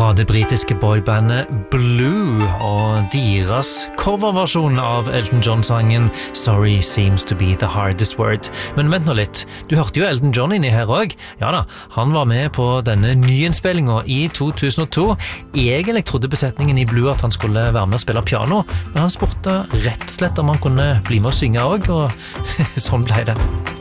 Fra det britiske boybandet Blue og deres coverversjon av Elton John-sangen Sorry seems to be the hardest word. Men vent nå litt, du hørte jo Elton John inni her også. Ja da, han var med på denne nyinnspillingen i 2002. Egentlig trodde besetningen i Blue at han skulle være med og spille piano, men han spurte rett og slett om han kunne bli med og synge også, og sånn ble det.